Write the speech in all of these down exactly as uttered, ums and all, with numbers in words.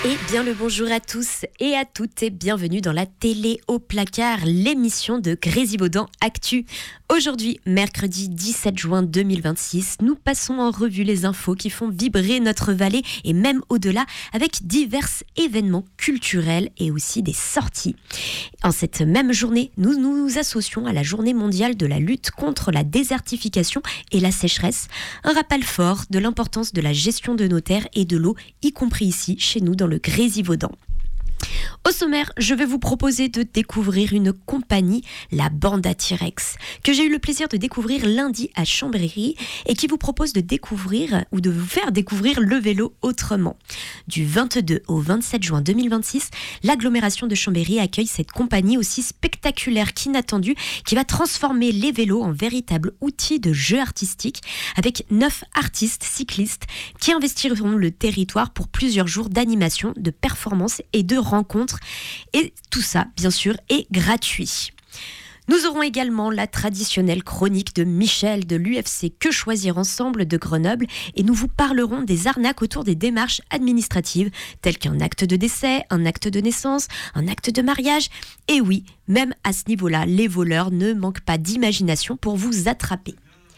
Eh bien le bonjour à tous et à toutes et bienvenue dans la télé au placard, l'émission de Grésivaudan Actu. Aujourd'hui, mercredi dix-sept juin deux mille vingt-six, nous passons en revue les infos qui font vibrer notre vallée et même au-delà avec divers événements culturels et aussi des sorties. En cette même journée, nous nous associons à la journée mondiale de la lutte contre la désertification et la sécheresse, un rappel fort de l'importance de la gestion de nos terres et de l'eau, y compris ici, chez nous dans le Grésivaudan. Au sommaire, je vais vous proposer de découvrir une compagnie, la Banda T-Rex, que j'ai eu le plaisir de découvrir lundi à Chambéry et qui vous propose de découvrir ou de vous faire découvrir le vélo autrement. Du vingt-deux au vingt-sept juin deux mille vingt-six, l'agglomération de Chambéry accueille cette compagnie aussi spectaculaire qu'inattendue qui va transformer les vélos en véritable outil de jeu artistique avec neuf artistes cyclistes qui investiront le territoire pour plusieurs jours d'animation, de performances et de rencontres. Et tout ça, bien sûr, est gratuit. Nous aurons également la traditionnelle chronique de Michel de l'U F C Que Choisir Ensemble de Grenoble et nous vous parlerons des arnaques autour des démarches administratives telles qu'un acte de décès, un acte de naissance, un acte de mariage. Et oui, même à ce niveau-là, les voleurs ne manquent pas d'imagination pour vous attraper.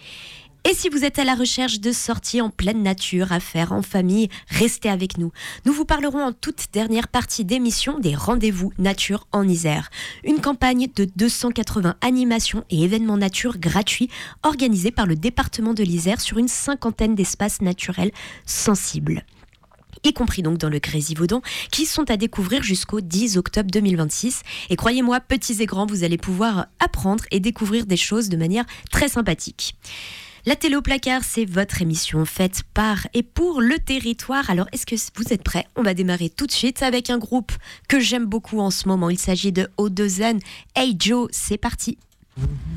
Et si vous êtes à la recherche de sorties en pleine nature à faire en famille, restez avec nous. Nous vous parlerons en toute dernière partie d'émission des rendez-vous nature en Isère. Une campagne de deux cent quatre-vingts animations et événements nature gratuits organisés par le département de l'Isère sur une cinquantaine d'espaces naturels sensibles, y compris donc dans le Grésivaudan, qui sont à découvrir jusqu'au dix octobre deux mille vingt-six. Et croyez-moi, petits et grands, vous allez pouvoir apprendre et découvrir des choses de manière très sympathique. La télé au placard, c'est votre émission faite par et pour le territoire. Alors, est-ce que vous êtes prêts ? On va démarrer tout de suite avec un groupe que j'aime beaucoup en ce moment. Il s'agit de O deux N. Hey Joe, c'est parti.